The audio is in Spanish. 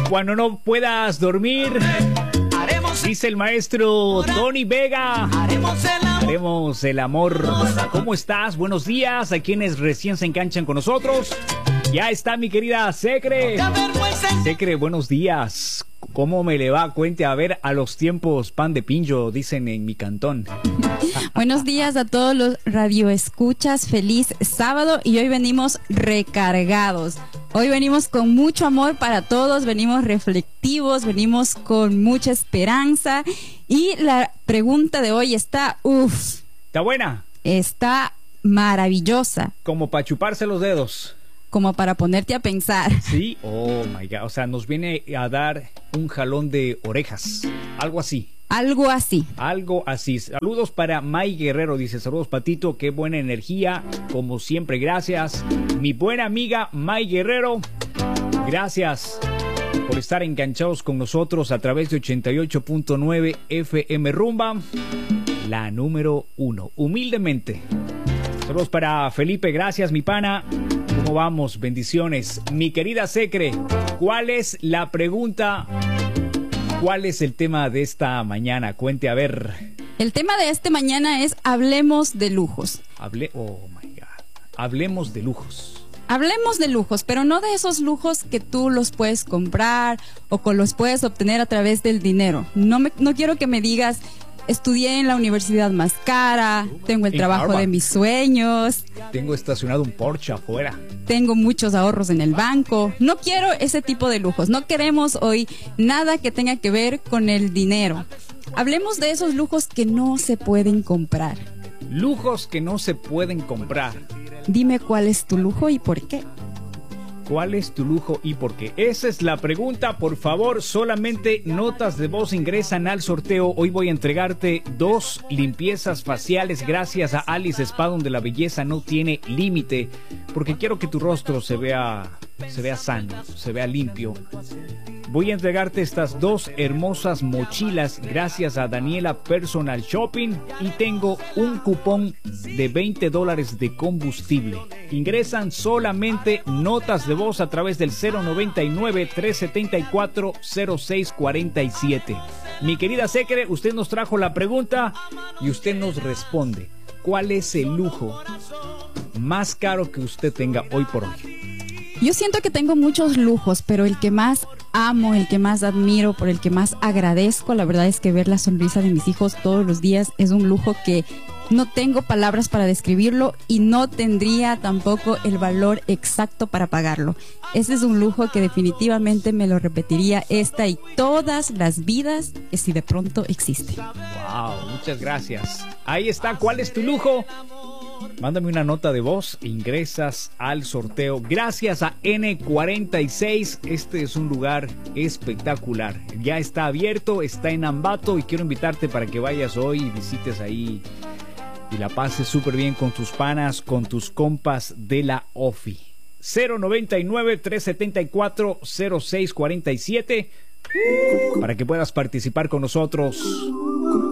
Cuando no puedas dormir, dice el maestro Tony Vega, haremos el amor. ¿Cómo estás? Buenos días a quienes recién se enganchan con nosotros. Ya está mi querida Secre. Secre, buenos días. ¿Cómo me le va? Cuente, a ver, a los tiempos pan de pincho, dicen en mi cantón. Buenos días a todos los radioescuchas, feliz sábado, y hoy venimos recargados. Hoy venimos con mucho amor para todos, venimos reflexivos, venimos con mucha esperanza, y la pregunta de hoy está, ¿Está buena? Está maravillosa. Como para chuparse los dedos. Como para ponerte a pensar. Sí, oh my God, o sea, nos viene a dar un jalón de orejas, algo así. Algo así. Algo así. Saludos para May Guerrero, dice, saludos Patito, qué buena energía, como siempre, gracias. Mi buena amiga May Guerrero, gracias por estar enganchados con nosotros a través de 88.9 FM Rumba, la número 1, humildemente. Saludos para Felipe, gracias mi pana. ¿Cómo vamos? Bendiciones. Mi querida Secre, ¿cuál es la pregunta? ¿Cuál es el tema de esta mañana? Cuente, a ver. El tema de esta mañana es hablemos de lujos. Oh my God. Hablemos de lujos. Hablemos de lujos, pero no de esos lujos que tú los puedes comprar o que los puedes obtener a través del dinero. No quiero que me digas, estudié en la universidad más cara, tengo el trabajo Harvard de mis sueños, tengo estacionado un Porsche afuera, tengo muchos ahorros en el banco. No quiero ese tipo de lujos. No queremos hoy nada que tenga que ver con el dinero. Hablemos de esos lujos que no se pueden comprar. Lujos que no se pueden comprar. Dime cuál es tu lujo y por qué. ¿Cuál es tu lujo y por qué? Esa es la pregunta. Por favor, solamente notas de voz ingresan al sorteo. Hoy voy a entregarte 2 limpiezas faciales gracias a Alice Spa, donde la belleza no tiene límite. Porque quiero que tu rostro se vea sano, se vea limpio. Voy a entregarte estas 2 hermosas mochilas gracias a Daniela Personal Shopping, y tengo un cupón de $20 de combustible. Ingresan solamente notas de voz a través del 099-374-0647. Mi querida Secre, usted nos trajo la pregunta y usted nos responde. ¿Cuál es el lujo más caro que usted tenga hoy por hoy? Yo siento que tengo muchos lujos, pero el que más amo, el que más admiro, por el que más agradezco, la verdad es que ver la sonrisa de mis hijos todos los días es un lujo que no tengo palabras para describirlo, y no tendría tampoco el valor exacto para pagarlo. Ese es un lujo que definitivamente me lo repetiría esta y todas las vidas que si de pronto existe. Wow, muchas gracias. Ahí está, ¿cuál es tu lujo? Mándame una nota de voz, ingresas al sorteo gracias a N46. Este es un lugar espectacular. Ya está abierto, está en Ambato, y quiero invitarte para que vayas hoy y visites ahí y la pases súper bien con tus panas, con tus compas de la OFI. 099-374-0647 para que puedas participar con nosotros.